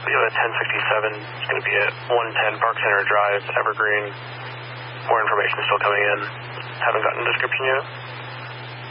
We have a 1067. It's going to be at 110 Park Center Drive, Evergreen. More information is still coming in. Haven't gotten a description yet.